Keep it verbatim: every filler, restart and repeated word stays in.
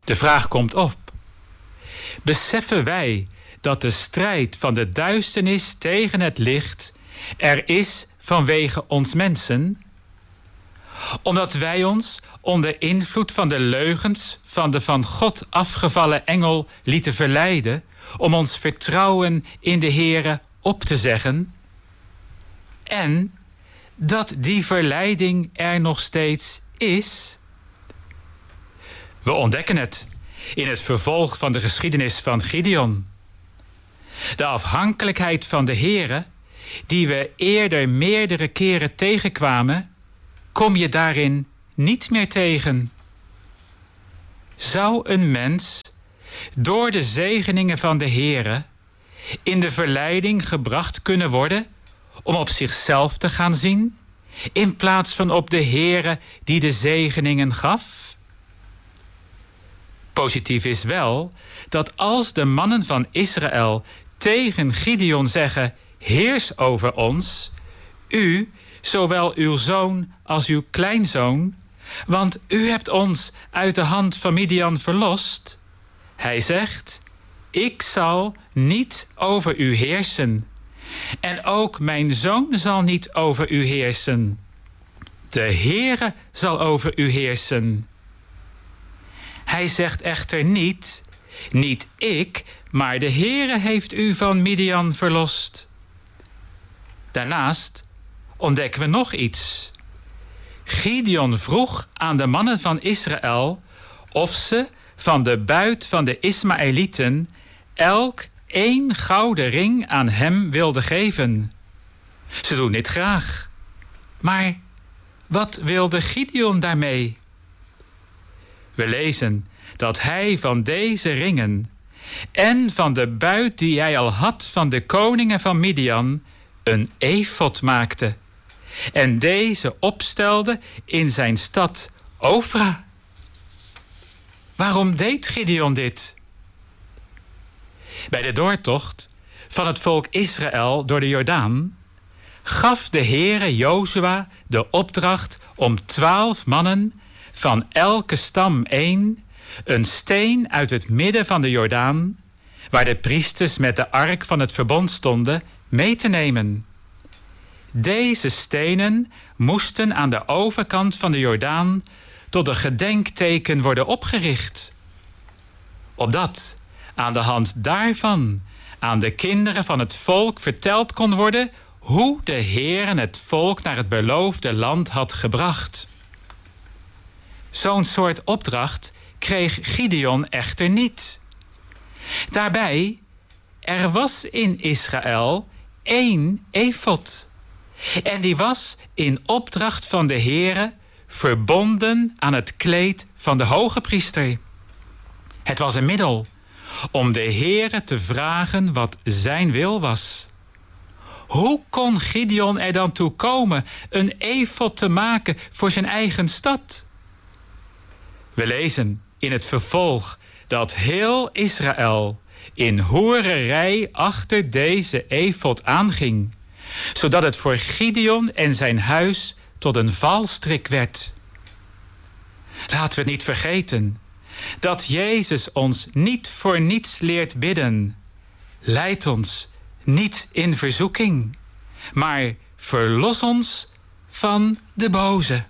De vraag komt op. Beseffen wij dat de strijd van de duisternis tegen het licht er is vanwege ons mensen? Omdat wij ons onder invloed van de leugens van de van God afgevallen engel lieten verleiden om ons vertrouwen in de Heere op te zeggen? En dat die verleiding er nog steeds is? We ontdekken het in het vervolg van de geschiedenis van Gideon. De afhankelijkheid van de Heere, die we eerder meerdere keren tegenkwamen, kom je daarin niet meer tegen. Zou een mens door de zegeningen van de Heere in de verleiding gebracht kunnen worden om op zichzelf te gaan zien, in plaats van op de Heere die de zegeningen gaf? Positief is wel dat als de mannen van Israël tegen Gideon zeggen: heers over ons, u, zowel uw zoon als uw kleinzoon, want u hebt ons uit de hand van Midian verlost. Hij zegt: ik zal niet over u heersen. En ook mijn zoon zal niet over u heersen. De Heere zal over u heersen. Hij zegt echter niet: niet ik, maar de Heere heeft u van Midian verlost. Daarnaast ontdekken we nog iets. Gideon vroeg aan de mannen van Israël of ze van de buit van de Ismaëlieten elk één gouden ring aan hem wilden geven. Ze doen dit graag. Maar wat wilde Gideon daarmee? We lezen dat hij van deze ringen en van de buit die hij al had van de koningen van Midian een efod maakte en deze opstelde in zijn stad Ofra. Waarom deed Gideon dit? Bij de doortocht van het volk Israël door de Jordaan gaf de Heere Jozua de opdracht om twaalf mannen, van elke stam één, een steen uit het midden van de Jordaan, waar de priesters met de ark van het verbond stonden, mee te nemen. Deze stenen moesten aan de overkant van de Jordaan tot een gedenkteken worden opgericht, opdat aan de hand daarvan aan de kinderen van het volk verteld kon worden hoe de Heere het volk naar het beloofde land had gebracht. Zo'n soort opdracht kreeg Gideon echter niet. Daarbij, er was in Israël één efod. En die was in opdracht van de Heere verbonden aan het kleed van de hoge priester. Het was een middel om de Heere te vragen wat zijn wil was. Hoe kon Gideon er dan toe komen een efod te maken voor zijn eigen stad? We lezen in het vervolg dat heel Israël in hoererij achter deze efod aanging, zodat het voor Gideon en zijn huis tot een valstrik werd. Laten we het niet vergeten dat Jezus ons niet voor niets leert bidden: leid ons niet in verzoeking, maar verlos ons van de boze.